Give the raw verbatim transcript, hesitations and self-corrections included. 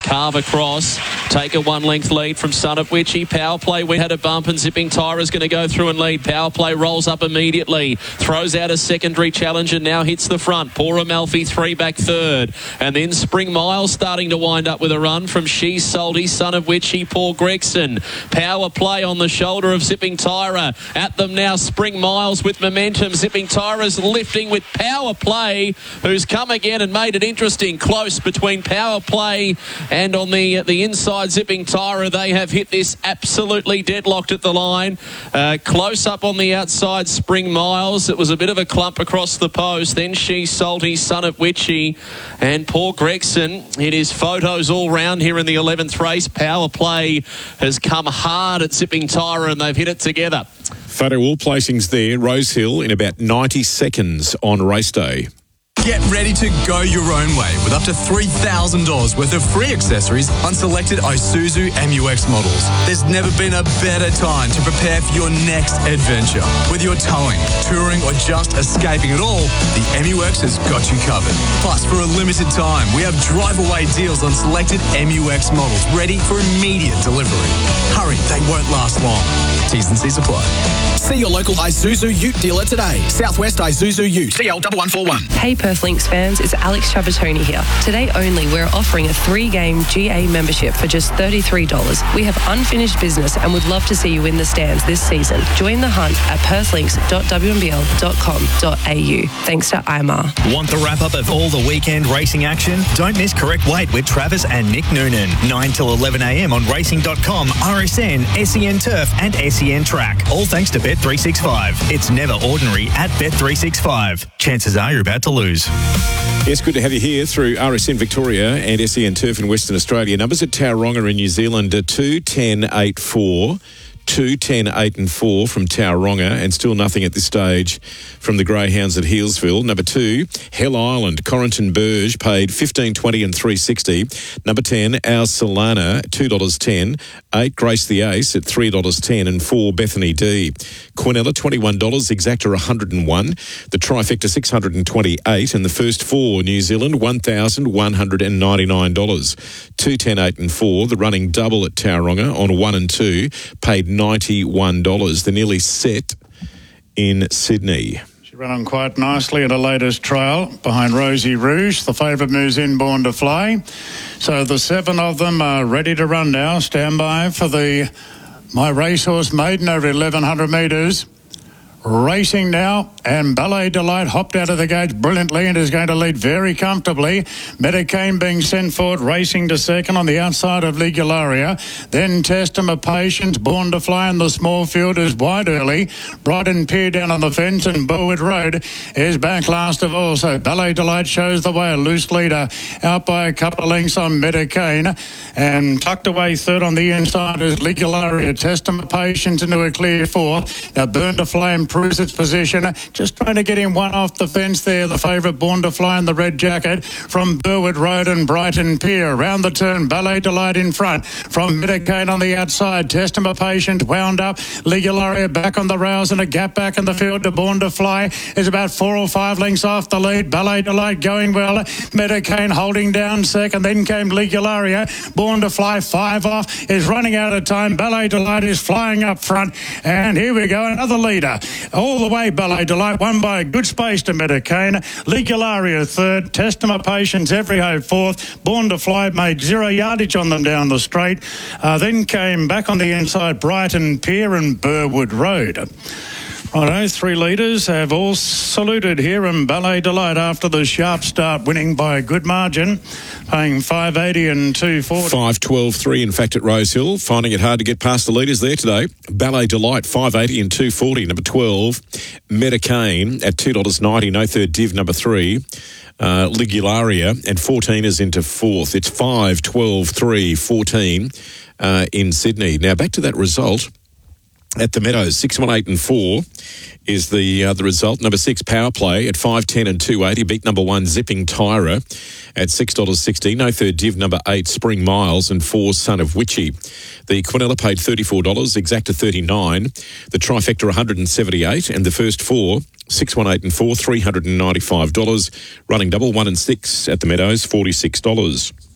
carve across, take a one-length lead from Son of Witchy. Power Play, we had a bump, and Zipping Tyra is going to go through and lead. Power Play rolls up immediately, throws out a secondary challenge and now hits the front. Poor Amalfi, three back third. And then Spring Miles starting to wind up with a run from She's Salty, Son of Witchy, Paul Gregson. Power Play on the shoulder of Zipping Tyra. At them now, Spring Miles with momentum. Zipping Tyra's lifting with Power Play, who's come again and made it interesting. Close between Power Play and on the the inside, Zipping Tyra. They have hit this absolutely deadlocked at the line. Uh, close up on the outside, Spring Miles. It was a bit of a clump across the post. Then She's Salty, Son of Witchy, and Paul Gregson. It is photos all round here in the eleventh race. Power Play has come hard at Zipping Tyra and they've hit it together. Photo all placings there. Rosehill in about ninety seconds on race day. Get ready to go your own way with up to three thousand dollars worth of free accessories on selected Isuzu M U X models. There's never been a better time to prepare for your next adventure. Whether you're towing, touring, or just escaping it all, the M U X has got you covered. Plus, for a limited time, we have drive-away deals on selected M U X models ready for immediate delivery. Hurry, they won't last long. T's and C's apply. See your local Isuzu Ute dealer today. Southwest Isuzu Ute. C L one one four one. Hey Perth Lynx fans, it's Alex Trapattoni here. Today only, we're offering a three-game G A membership for just thirty-three dollars. We have unfinished business and would love to see you in the stands this season. Join the hunt at perth links dot w m b l dot com dot a u. Thanks to I M A R. Want the wrap-up of all the weekend racing action? Don't miss Correct Weight with Travis and Nick Noonan. nine till eleven a m on racing dot com, R S N, S E N Turf and S E N Track. All thanks to Bet three sixty-five. It's never ordinary at Bet three sixty-five. Chances are you're about to lose. Yes, good to have you here through R S N Victoria and S E N Turf in Western Australia. Numbers at Tauranga in New Zealand are two, ten, eight, four. two, ten, eight and four from Tauranga, and still nothing at this stage from the Greyhounds at Healesville. Number two, Hell Island, Corrington Burge, paid fifteen twenty and three sixty. Number ten, Our Solana, two dollars ten. eight, Grace the Ace at three dollars ten, and four, Bethany D. Quinella, twenty-one dollars, Exacta, one hundred and one. The Trifecta, six hundred and twenty-eight, and the first four, New Zealand, one thousand one hundred and ninety-nine dollars. two, ten, eight and four, the running double at Tauranga on one and two, paid ninety-one dollars. They're nearly set in Sydney. She ran on quite nicely at her latest trial behind Rosie Rouge. The favourite moves in, Born to Fly. So the seven of them are ready to run now. Stand by for the My Racehorse Maiden over eleven hundred metres. Racing now, and Ballet Delight hopped out of the gates brilliantly and is going to lead very comfortably. Medicaine being sent forward, racing to second on the outside of Ligularia. Then Testament Patience, Born to Fly in the small field is wide early. Brighton Pier down on the fence, and Burwood Road is back last of all. So Ballet Delight shows the way, a loose leader out by a couple of lengths on Medicaine, and tucked away third on the inside is Ligularia. Testament Patience into a clear fourth. Now Burn to Flame proves its position, just trying to get him one off the fence there. The favourite Born to Fly in the red jacket from Burwood Road and Brighton Pier. Round the turn, Ballet Delight in front from Medicaid on the outside. Testament Patient wound up. Ligularia back on the rails, and a gap back in the field to Born to Fly is about four or five lengths off the lead. Ballet Delight going well. Medicaid holding down second. Then came Ligularia. Born to Fly five off, is running out of time. Ballet Delight is flying up front, and here we go, another leader. All the way, Ballet Delight, won by a good space to Medicaine. Ligularia third, Testament Patience every hope fourth. Born to Fly made zero yardage on them down the straight. Uh, then came back on the inside, Brighton Pier and Burwood Road. Righto, three leaders have all saluted here, and Ballet Delight after the sharp start, winning by a good margin, paying five eighty and two forty. five twelve three, in fact, at Rosehill, finding it hard to get past the leaders there today. Ballet Delight, five eighty and two forty. Number twelve, Medicaine at two dollars ninety, no third div, number three. Uh, Ligularia, and fourteen is into fourth. It's five twelve three, fourteen uh, in Sydney. Now, back to that result. At the Meadows, six one eight and four is the uh, the result. Number six, Power Play at five ten and two eighty. Beat number one, Zipping Tyra at six dollars sixty. No third div, number eight, Spring Miles, and four, Son of Witchy. The Quinella paid thirty-four dollars, Exacta thirty-nine. The Trifecta one hundred seventy-eight, and the first four, six one eight and four, three hundred ninety-five dollars. Running double one and six at the Meadows, forty-six dollars.